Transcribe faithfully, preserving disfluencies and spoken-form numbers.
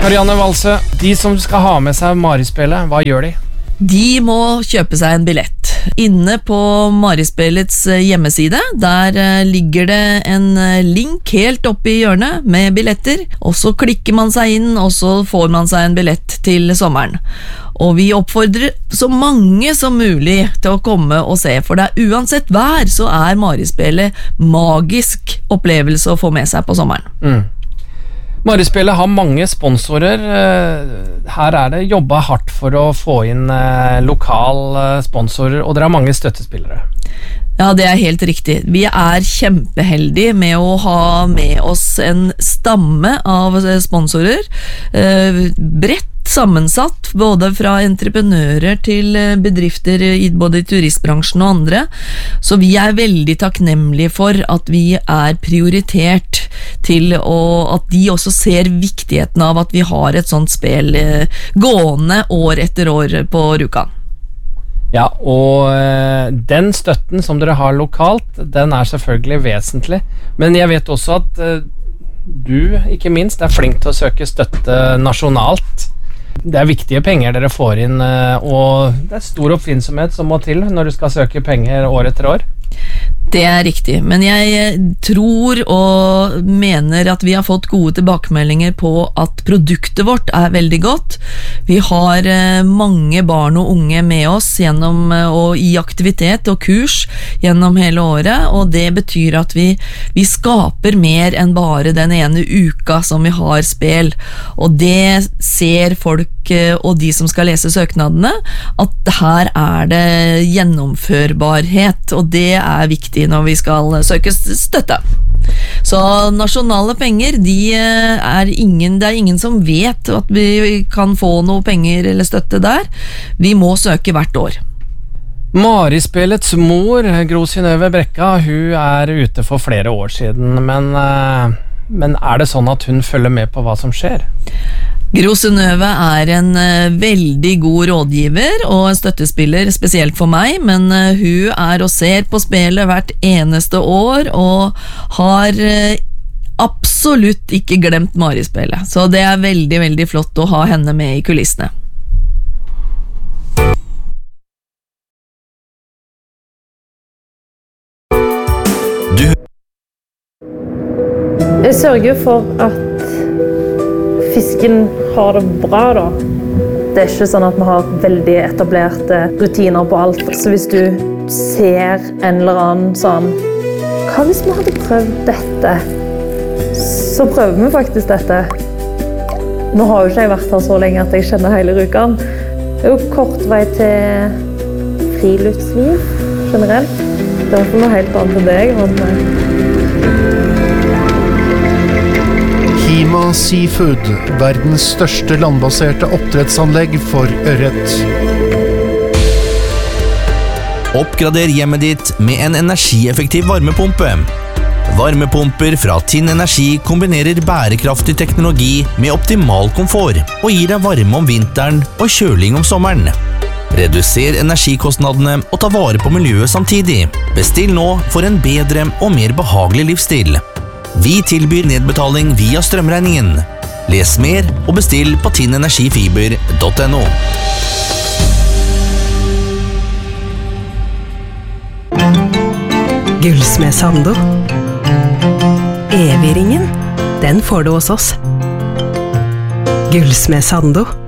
Karianne Walsø, de som skal ha med seg Marispillet, hva gjør de? De må kjøpe seg en billett. Inne på Marispillets hjemmeside, der ligger det en link helt oppe i hjørnet med billetter, og så klikker man seg inn, og så får man seg en billett til sommeren. Og vi oppfordrer så mange som mulig til å komme og se, for det er uansett vær, så er Marispillet magisk opplevelse å få med seg på sommeren. Mm. Marispillet har mange sponsorer. Her er det jobbet hardt for å få inn lokal sponsorer, og dere har mange støttespillere. Ja, det er helt riktig. Vi er kjempeheldige med å ha med oss en stamme av sponsorer, bredt sammensatt, både fra entreprenører til bedrifter i både i turistbransjen og andre. Så vi er veldig takknemlige for at vi er prioritert til å, at de også ser viktigheten av at vi har et sånt spill gående år etter år på Rjukan. Ja, og øh, den støtten som dere har lokalt, den er selvfølgelig vesentlig. Men jeg vet også at øh, du, ikke minst, er flink til å søke støtte nasjonalt. Det er viktige penger dere får inn, øh, og det er stor oppfinnsomhet som må til når du skal søke penger år etter år. Det er riktig, men jeg tror og mener at vi har fått gode tilbakemeldinger på at produktet vårt er veldig godt. Vi har mange barn og unge med oss gjennom, og i aktivitet og kurs gjennom hele året, og det betyr at vi, vi skaper mer enn bare den ene uka som vi har spill, og det ser folk og de som skal lese søknadene, at her er det gjennomførbarhet, og det er viktig når vi skal søke støtte. Så nasjonale penger, de er ingen, det er ingen som vet at vi kan få noe penger eller støtte der. Vi må søke hvert år. Marispillets mor, Gro Synnøve Brekka, hun er ute for flere år siden, men, men er det sånn at hun følger med på hva som skjer? Gro Synnøve er en uh, veldig god rådgiver og støttespiller, spesielt for meg, men uh, hun er og ser på spillet hvert eneste år, og har uh, absolutt ikke glemt Marispillet. Så det er veldig, veldig flott å ha henne med i kulissene. Du. Jeg sørger for at fisken har det bra da. Det er ikke sånn at vi har veldig etablerte rutiner på alt. Så hvis du ser en eller annen sånn, hva hvis vi hadde prøvd dette? Så prøver vi faktisk dette. Nå har jo ikke jeg vært her så lenge at jeg kjenner hele Rjukan. Det er jo kort vei til friluftsliv generelt. Det er noe helt annet enn det jeg vant med. Hima Seafood, verdens største landbaserte oppdrettsanlegg for ørret. Oppgrader hjemmet ditt med en energieffektiv varmepumpe. Varmepumper fra Tinn Energi kombinerer bærekraftig teknologi med optimal komfort og gir deg varme om vinteren og kjøling om sommeren. Reduser energikostnadene og ta vare på miljøet samtidig. Bestill nå for en bedre og mer behagelig livsstil. Vi tilbyr nedbetaling via strømregningen. Les mer og bestill på tinnenergifiber punktum no. Gullsmed Sando. Evigringen, den får du hos oss. Gullsmed Sando.